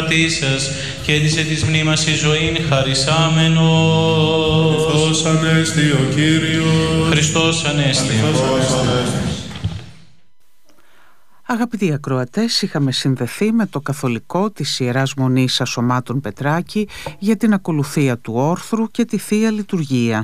και έντισε της μνήμας η ζωήν χαρισάμενος. Χριστός Ανέστη ο Κύριος. Χριστός Ανέστη. Αγαπητοί ακροατές, είχαμε συνδεθεί με το καθολικό της Ιεράς Μονής Ασωμάτων Πετράκη για την ακολουθία του όρθρου και τη Θεία Λειτουργία.